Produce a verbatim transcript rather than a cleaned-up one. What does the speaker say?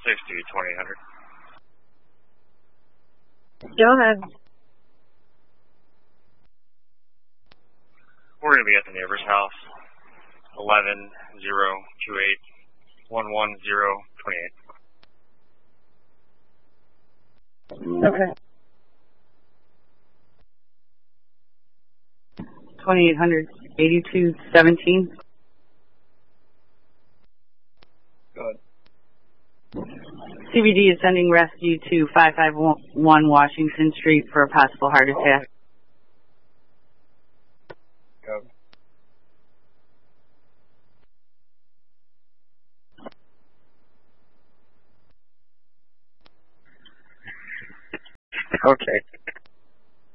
sixty, twenty-eight hundred. Go ahead. We're going to be at the neighbor's house, eleven zero two eight one one zero twenty-eight. Okay. twenty-eight hundred, eighty-two seventeen. Go ahead. C B D is sending rescue to five five one Washington Street for a possible heart attack. Go ahead. Okay.